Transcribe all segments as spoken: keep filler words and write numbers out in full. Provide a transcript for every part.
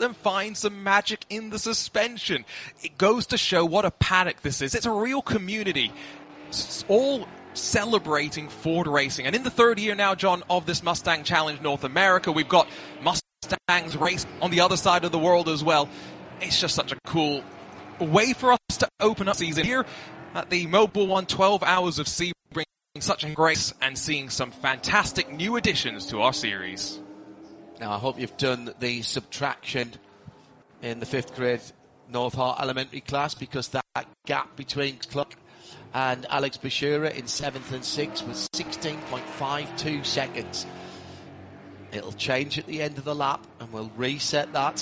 them find some magic in the suspension. It goes to show what a paddock this is. It's a real community. It's all celebrating Ford racing. And in the third year now, John, of this Mustang Challenge North America, we've got Mustangs race on the other side of the world as well. It's just such a cool way for us to open up season here at the Mobil one twelve Hours of Sebring, such a grace and seeing some fantastic new additions to our series. Now, I hope you've done the subtraction in the fifth grade North Hart Elementary class, because that gap between Cluck and Alex Bashura in seventh and sixth was sixteen point five two seconds. It'll change at the end of the lap, and we'll reset that.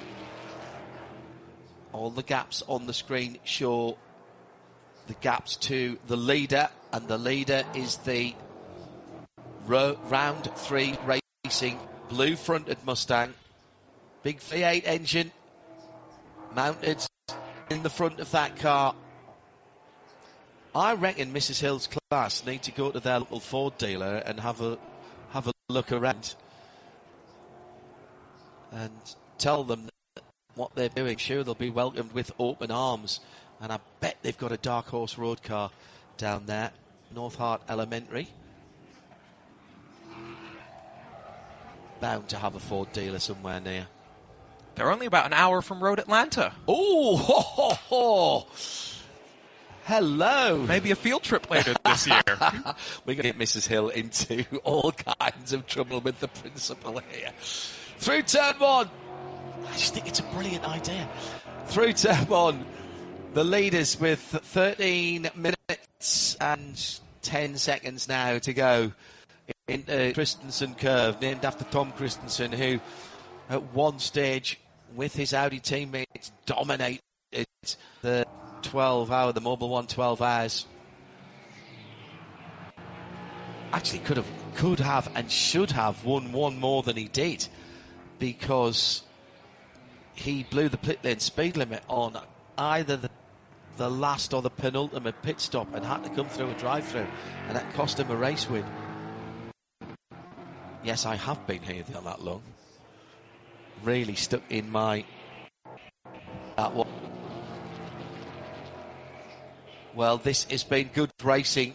All the gaps on the screen show the gaps to the leader, and the leader is the ro- round three racing blue fronted Mustang, big V eight engine mounted in the front of that car. I reckon Missus Hill's class need to go to their local Ford dealer and have a have a look around and tell them that what they're doing. Sure, they'll be welcomed with open arms. And I bet they've got a Dark Horse road car down there, North Hart Elementary. Bound to have a Ford dealer somewhere near. They're only about an hour from Road Atlanta. Oh, ho, ho, ho. Hello. Maybe a field trip later this year. We're going to get Missus Hill into all kinds of trouble with the principal here. Through turn one. I just think it's a brilliant idea. Through turn one. The leaders with thirteen minutes and ten seconds now to go into Christensen curve, named after Tom Christensen, who at one stage with his Audi teammates dominated the twelve hour, the Mobil one twelve hours. Actually could have, could have and should have won one more than he did, because he blew the pit lane speed limit on either the the last or the penultimate pit stop and had to come through a drive-through, and that cost him a race win. Yes, I have been here for that long. Really stuck in my that one. Well, this has been good racing.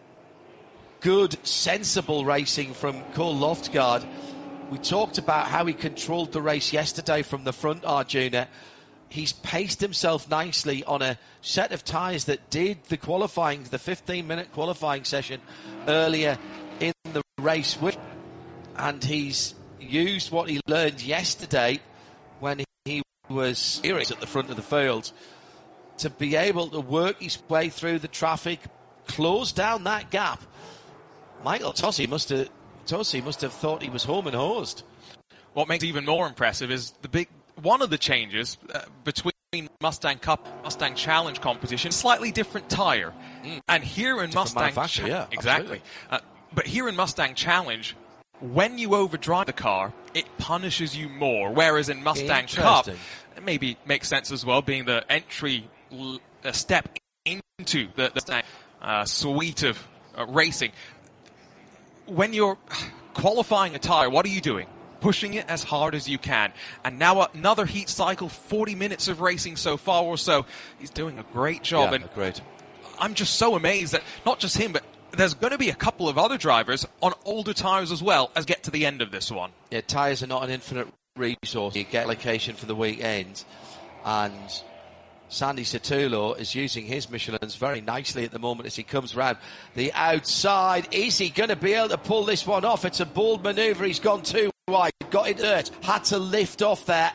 Good, sensible racing from Cole Loftgaard. We talked about how he controlled the race yesterday from the front, Arjuna. He's paced himself nicely on a set of tyres that did the qualifying, the fifteen-minute qualifying session earlier in the race. And he's used what he learned yesterday when he was here at the front of the field to be able to work his way through the traffic, close down that gap. Michael Tossi must have, Tossi must have thought he was home and hosed. What makes it even more impressive is the big... One of the changes uh, between Mustang Cup, Mustang Challenge competition, slightly different tyre. Mm. And here in different Mustang... Cha- yeah, exactly. Uh, but here in Mustang Challenge, when you overdrive the car, it punishes you more. Whereas in Mustang Cup, it maybe makes sense as well, being the entry l- uh, step into the, the uh, suite of uh, racing. When you're qualifying a tyre, what are you doing? Pushing it as hard as you can. And now another heat cycle, forty minutes of racing so far or so. He's doing a great job. Yeah, and great. I'm just so amazed that not just him, but there's going to be a couple of other drivers on older tyres as well as get to the end of this one. Yeah, tyres are not an infinite resource. You get allocation for the weekend. And Sandy Satulo is using his Michelins very nicely at the moment as he comes round the outside. Is he going to be able to pull this one off? It's a bold manoeuvre. He's gone too wide, got into it, had to lift off there.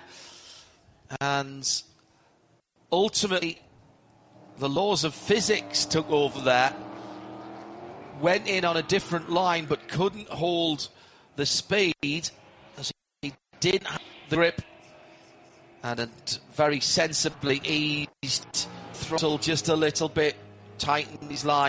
And ultimately, the laws of physics took over there. Went in on a different line, but couldn't hold the speed as he didn't have the grip. And very sensibly eased throttle just a little bit, tightened his line.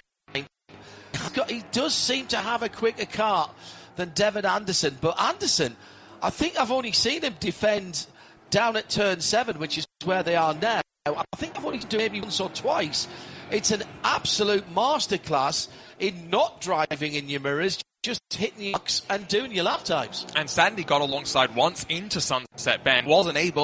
He does seem to have a quicker car than Devin Anderson, but Anderson, I think I've only seen him defend down at turn seven, which is where they are now. I think I've only done maybe once or twice. It's an absolute masterclass in not driving in your mirrors, just hitting your marks and doing your lap times. And Sandy got alongside once into Sunset Bend, wasn't able